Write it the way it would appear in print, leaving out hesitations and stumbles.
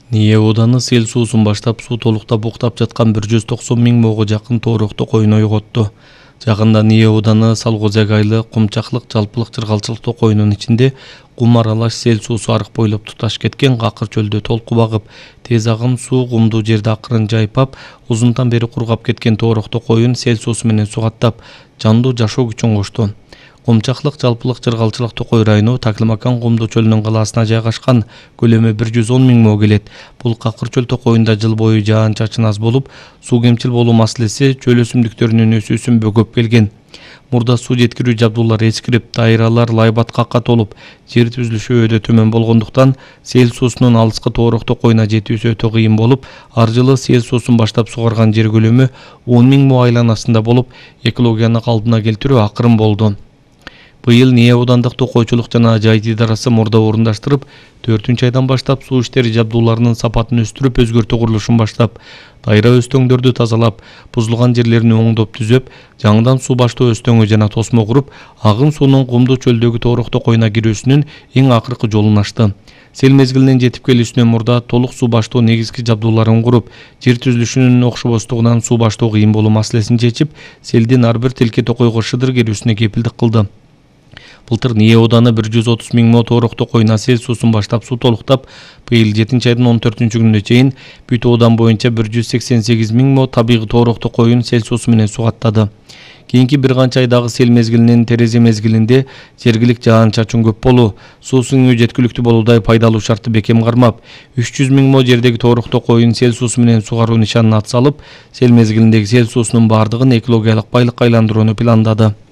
Ние Уданы сел суусун баштап суу толуктап уктап жаткан 190 миң моого жакын тоорокто коюн ойготту. Жагында Ние Уданы Салгозек айлы Кумчаклык жалпылык чыргалчылык токоюнун ичинде кум аралаш сел суусу арык бойлоп туташ кеткен акыр чөлдө толку багып, тез агым суу кумдуу жерде акырын жайпап, узунтан бери кургап кеткен тоорокто коюн сел суусу менен сугаттап, жандуу жашоо күчүн кошту. Кумчаклык жалпылык чыргалчылык Токой району Таклимакан кумдуу чөлүнүн калаасына жайгашкан, көлөмү 110 миң мо келет. Бул какыр чөл токоюнда жыл бою жаан чачын аз болуп, суу кемчил болуу маселеси чөл өсүмдүктөрүнүн өсүүсүн бөгөп келген. Мурда суу жеткирүү жабдуулары эскирип, дайралар лайбаткакка толуп, жер түзүлүшү өтө төмөн болгондуктан сел суусунун алыскы тоорокто коюна жетүүсү өтө кыйын болуп, ар жылы сел суусун баштап сугарган жер көлөмү 10 миң мо айланасында болуп, экологияны калпына келтирүү акырын болду. Быйыл Ние Удандык токойчулук жана жайыт идарасы мурда орундаштырып, 4-айдан баштап суу иштери жабдууларынын сапатын өстүрүп, өзгөртүү курулушун баштап, дайра өстөңдөрдү тазалап, бузулган жерлерин оңдоп түзөп, жаңыдан суу баштоо өстөңү жана тосмо куруп, агын суунун кумдуу чөлдөгү тоорокто коюна кирүүсүнүн эң акыркы жолун ачты. Сел мезгилинин жетип келүүсүнөн мурда толук суу баштоо негизги жабдууларын куруп, жер түзүлүшүнүн окшобостугунан суу баштоо кыйын болуу маселесин чечип, селдин ар бир тилке токойго шыдыр келүүсүнө кепилдик кылды. Былтыр Ние Уданы 130 миң мо тоорокто коюна сел суусун баштап суу толуктап, быйыл 7-айдын 14-күнүнө чейин бүт Удан боюнча 188 миң мо табигый тоорокто коюн сел суусу менен сугаттады. Кийинки бир канча айдагы сел мезгилинин терезе мезгилинде жергилик жаан чачын көп болуу, суу сыңуу жеткиликтүү болуудай пайдалуу шартты бекем кармап, 300 миң мо жердеги тоорокто коюн сел суусу менен сугаруу нишанын ат салып, сел мезгилиндеги сел суусунун бардыгын экологиялык байлыкка айландырууну пландады.